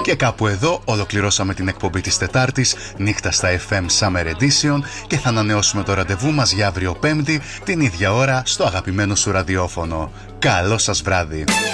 Και κάπου εδώ ολοκληρώσαμε την εκπομπή της Τετάρτης, νύχτα στα FM Summer Edition, και θα ανανεώσουμε το ραντεβού μας για αύριο Πέμπτη, την ίδια ώρα, στο αγαπημένο σου ραδιόφωνο. Καλό σας βράδυ.